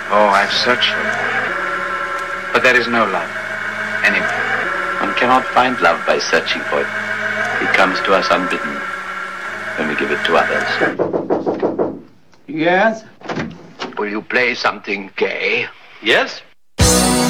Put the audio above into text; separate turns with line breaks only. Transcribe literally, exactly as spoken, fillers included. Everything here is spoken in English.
Oh, I've searched for it. But there is no love anywhere.
One cannot find love by searching for it. It comes to us unbidden when we give it to others.
Yes?
Will you play something gay?
Yes?